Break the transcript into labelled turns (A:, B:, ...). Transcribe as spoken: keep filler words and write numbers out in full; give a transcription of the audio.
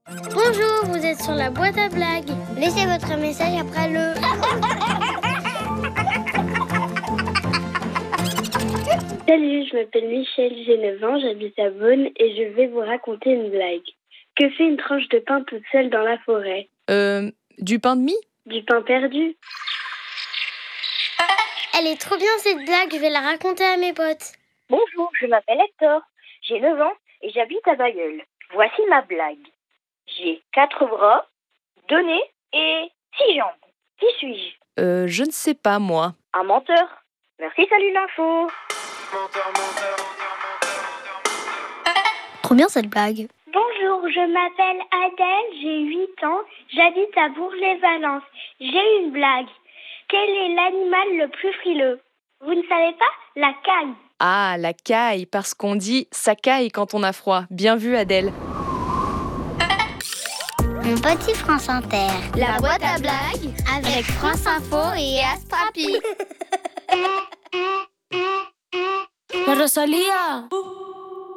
A: Bonjour, vous êtes sur la boîte à blagues. Laissez votre message après le...
B: Salut, je m'appelle Michel, j'ai neuf ans, j'habite à Beaune et je vais vous raconter une blague. Que fait une tranche de pain toute seule dans la forêt?
C: Euh, du pain de mie?
B: Du pain perdu.
A: Elle est trop bien cette blague, je vais la raconter à mes potes.
D: Bonjour, je m'appelle Hector, j'ai neuf ans et j'habite à Bailleul. Voici ma blague. J'ai quatre bras, deux nez et six jambes. Qui suis-je?
C: Euh, je ne sais pas, moi.
D: Un menteur. Merci, salut l'info.
A: Trop bien cette blague.
B: Bonjour, je m'appelle Adèle, j'ai huit ans, j'habite à Bourg-les-Valences. J'ai une blague. Quel est l'animal le plus frileux? Vous ne savez pas? La caille.
C: Ah, la caille, parce qu'on dit ça caille quand on a froid. Bien vu, Adèle.
A: Mon petit France Inter.
E: La boîte à blagues
A: Avec France Info et Astrapi.
E: La Rosalía.